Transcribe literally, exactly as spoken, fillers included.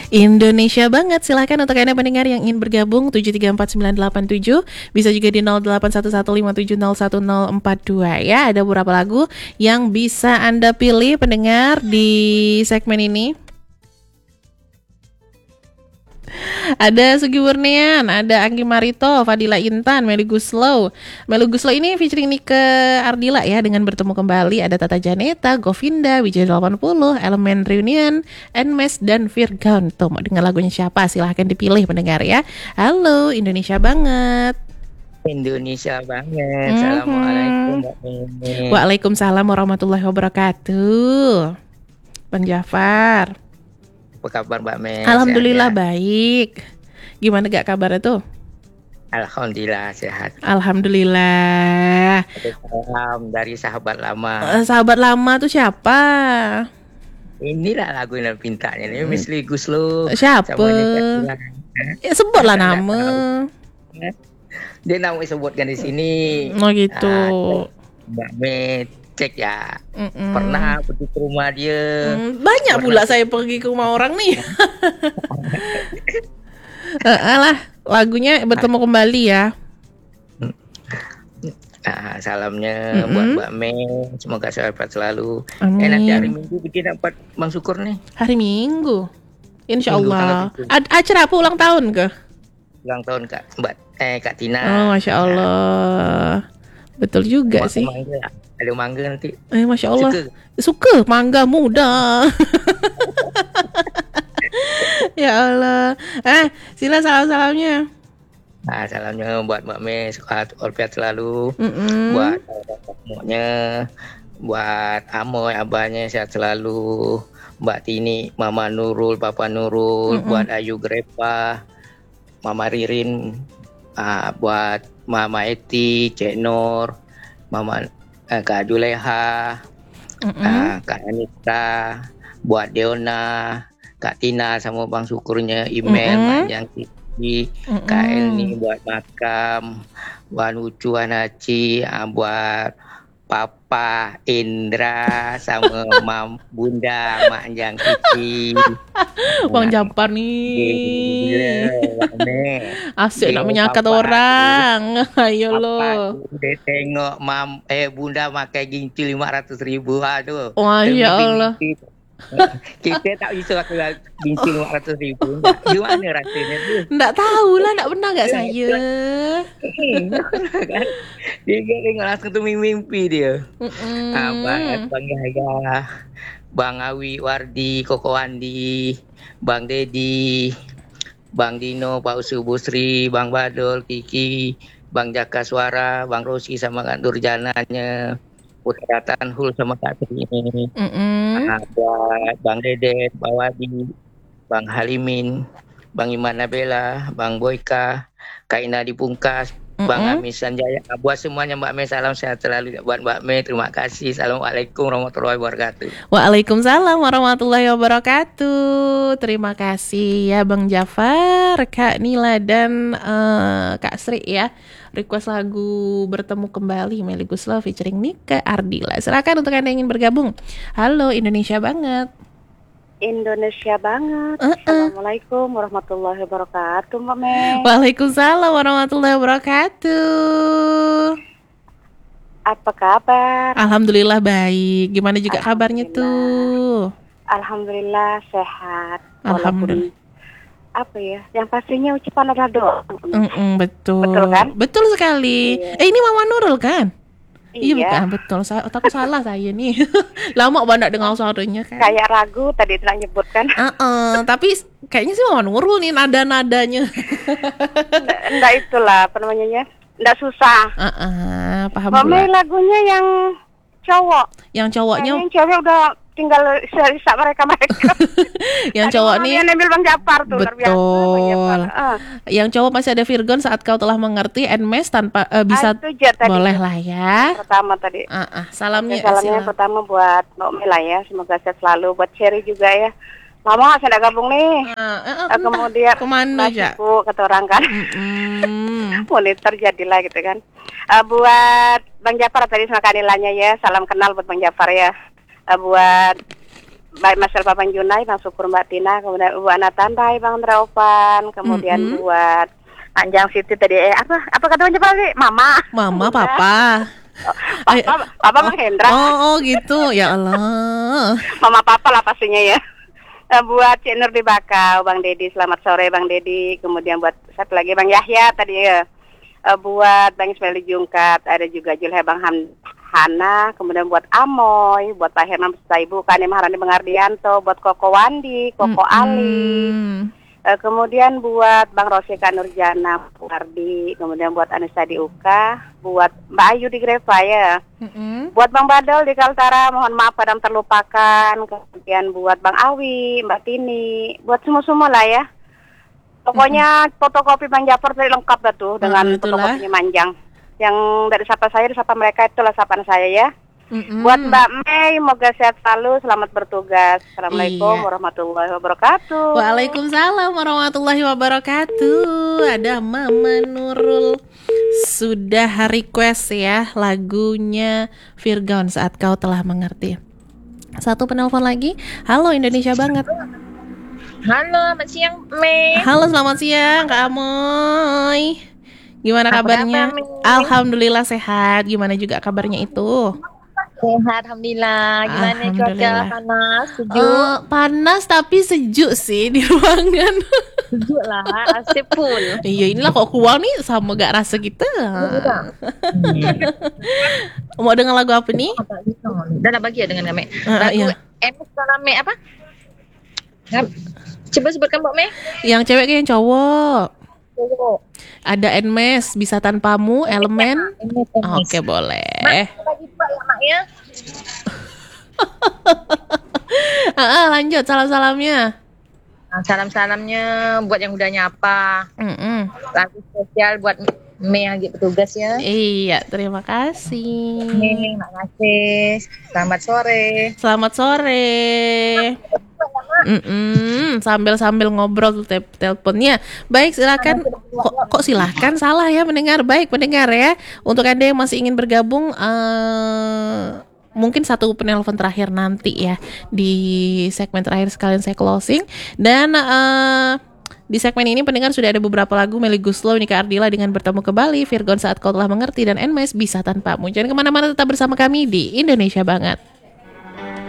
Indonesia banget. Silakan untuk Anda pendengar yang ingin bergabung tujuh tiga empat sembilan delapan tujuh, bisa juga di nol delapan satu satu lima tujuh nol satu nol empat dua ya. Ada beberapa lagu yang bisa Anda pilih pendengar di segmen ini. Ada Sugi Murnian, ada Anggi Marito, Fadila Intan, Meli Guslow. Meli Guslow ini featuring Nike Ardila ya, dengan bertemu kembali. Ada Tata Janeta, Govinda, Wijaya delapan puluh, Elemen Reunion, Nmes, dan Virgon. Tuh mau dengar lagunya siapa? Silahkan dipilih pendengar ya. Halo, Indonesia banget. Indonesia banget. Mm-hmm. Assalamualaikum Mbak Mimi. Waalaikumsalam warahmatullahi wabarakatuh. Bang Jafar. Apa kabar Mbak Mei? Alhamdulillah sehat, ya? Baik. Gimana gak kabarnya tuh? Alhamdulillah sehat. Alhamdulillah. Salam dari sahabat lama. Uh, sahabat lama tuh siapa? Inilah lagu yang pintanya nih, Miss Lee Guslow. Siapa? Ya, sebutlah nama. Dia namanya sebutkan di sini. Oh gitu. Uh, Mbak Mei cek ya. Mm-mm. Pernah pergi ke rumah dia. Mm, banyak pernah. Pula saya pergi ke rumah orang nih. uh, alah, lagunya bertemu kembali ya. Nah, salamnya mm-hmm. buat Mbak Mei, semoga sehat selalu. Amin. Eh nanti hari Minggu bikin dapat Bang Syukur nih. Hari Minggu, Insya Allah. Ad- acara apa ulang tahun ke? Ulang tahun Kak Mbak eh Kak Tina. Oh Masya Allah, nah. Betul juga Maka sih. Mangga. Ada mangga nanti. Eh Masya Allah. Suka, Suka mangga muda. Ya Allah. Eh sila salam-salamnya. Nah salamnya buat Mbak Mei, sehat walafiat selalu. Mm-mm. Buat kakaknya, buat Amoy abahnya sehat selalu. Mbak Tini, Mama Nurul, Papa Nurul. Mm-mm. Buat Ayu Grepa, Mama Ririn, uh, buat Mama Eti, Cek Nur, Mama Uh, Kak Juleha, uh, Kak Anita, buat Deona, Kak Tina sama Bang Syukurnya, email Manjang Titi, Kak Elni buat makam, buat Ucu Anaci, uh, buat Papa Indra sama Mam Bunda Manjang Titi. Bang Jampar nih. Asyik nak menyakat orang. Ayo lo. Udah tengok mam eh bunda pakai ginci lima ratus ribu. Aduh. Wah ya Allah. Kita tak bisa pakai ginci lima ratus ribu. Gimana rasanya tuh? Nggak tahu lah, nggak pernah nggak saya. Dia tengok langsung tuh mimpi dia. Abang Bang Yahya, Bang Awi Wardi, Koko Andi, Bang Dedi, Bang Dino, Pak Usu Busri, Bang Badol, Kiki, Bang Jaka Suara, Bang Rosi sama Kak Durjananya, Putra Tanhul sama Kak Tri ini, nah, buat Bang Dedet, Bang Wadi, Bang Halimin, Bang Iman Nabela, Bang Boyka, Kak Ina Dipungkas, Mm-mm. Bang Amis Sanjaya. Buat semuanya Mbak Mei, salam sehat selalu buat Mbak Mei. Terima kasih. Assalamualaikum warahmatullahi wabarakatuh. Waalaikumsalam warahmatullahi wabarakatuh. Terima kasih ya Bang Jafar, Kak Nila dan uh, Kak Sri ya. Request lagu bertemu kembali Meli Guslow featuring Nike Ardila. Silakan untuk Anda yang ingin bergabung. Halo Indonesia banget. Indonesia banget. Uh-uh. Assalamualaikum warahmatullahi wabarakatuh, Mbak Mei. Waalaikumsalam warahmatullahi wabarakatuh. Apa kabar? Alhamdulillah baik. Gimana juga kabarnya tuh? Alhamdulillah sehat. Alhamdulillah. Walaupun, apa ya? Yang pastinya ucapan adalah doa. Mm-mm, betul. Betul kan? Betul sekali. Iya. Eh ini Mama Nurul kan? Iya, iya bukan, betul. Saya takut salah saya nih. Lama banget dengar suaranya kan. Kayak ragu tadi telah nyebutkan. Uh-uh, tapi kayaknya sih Mama Nurul nih nada-nadanya. Enggak itulah apa namanya ya. Enggak susah. Uh-uh, paham pula. Lagunya yang cowok. Yang cowoknya. Yang cewek udah tinggal sisa mereka-mereka. Yang cowok nih yang ambil Bang Jafar tuh. Betul. Uh. Yang cowok masih ada Virgon saat kau telah mengerti Nmes tanpa uh, bisa ah, boleh lah ya. Pertama tadi. Uh, uh, salamnya. Oke, salamnya silah. Pertama buat Mbak Mela ya, semoga sehat selalu. Buat Cherry juga ya. Lama saya udah gabung nih. Uh, uh, uh, Kemudian kemana aja? Kata orang kan. Mm-hmm. Monitor jadilah gitu kan. Uh, buat Bang Jafar tadi sama Kanilanya ya, salam kenal buat Bang Jafar ya. Uh, buat Baik Mas Elva Bang Junai, Bang Syukur Mbak Tina, kemudian Ibu Anatan, Hai Bang Draopan, kemudian mm-hmm. buat Anjang Siti tadi eh apa apa katanya Pak tadi? Mama. Mama, Papa. Oh, papa, Papa Bang Hendra. Oh, oh gitu, ya Allah. Mama Papa lah pastinya ya. Uh, buat Cik Nur di Bakau, Bang Dedi, selamat sore Bang Dedi. Kemudian buat satu lagi Bang Yahya tadi ya. Uh, buat Bang Ismail Jungkat, ada juga Julhe Bang Ham Hana, kemudian buat Amoy, buat Pak Herman serta Ibu Kani Maharani Bengardianto, buat Koko Wandi, Koko mm-hmm. Ali. Uh, kemudian buat Bang Rosika Nurjana, Bu Ardi, kemudian buat Anissa di Uka, buat Mbak Ayu di Greva ya. Mm-hmm. Buat Bang Badal di Kaltara, mohon maaf kadang terlupakan. Kemudian buat Bang Awi, Mbak Tini, buat semua-semua lah ya. Pokoknya mm-hmm. fotokopi Bang Japar tadi lengkap dah tuh dengan mm, fotokopinya manjang. Yang dari sapa saya, dari sapa mereka itulah sapaan saya ya. Mm-hmm. Buat Mbak Mei, semoga sehat selalu, selamat bertugas. Assalamualaikum iya. warahmatullahi wabarakatuh. Waalaikumsalam warahmatullahi wabarakatuh. Ada Mama Nurul sudah request ya lagunya Virgon Saat Kau Telah Mengerti. Satu penelpon lagi. Halo Indonesia banget. Halo, selamat siang Mei. Halo, selamat siang Kak Amoy. Gimana Apa kabarnya? kabar, Alhamdulillah sehat. Gimana juga kabarnya itu? Sehat, alhamdulillah. Gimana cuaca panas, sejuk? Uh, panas tapi sejuk sih di ruangan. Sejuk lah, A C full. Iya, inilah kok keluar nih sama gak rasa kita. Mau dengar lagu apa nih? Udah lah bagi ya dengan Mbak Mek. Uh, Lagu iya. M sama Mek apa? Coba sebutkan Mbak Mek. Yang cewek ke yang cowok? Cowok. Ada Nmes, Bisa Tanpamu, Elemen. Oke, boleh. Mak, bagi Pak ya Mak ya. ah, lanjut salam-salamnya. Nah, salam-salamnya buat yang udah nyapa. Mm-mm. Lagu spesial buat Mei lagi petugas ya. Iya, terima kasih. Mei, terima kasih. Selamat sore. Selamat sore. Mm-mm, sambil-sambil ngobrol tuh te- teleponnya. Baik, silakan. Kok, kok silakan salah ya mendengar. Baik, mendengar ya. Untuk Anda yang masih ingin bergabung, uh, mungkin satu penelpon terakhir nanti ya di segmen terakhir sekalian saya closing. Dan uh, di segmen ini pendengar sudah ada beberapa lagu Melly Goeslaw, Nika Ardila dengan Bertemu Kembali, Virgon Saat Kau Telah Mengerti, dan Nmes Bisa Tanpamu. Jangan kemana-mana, tetap bersama kami di Indonesia Banget.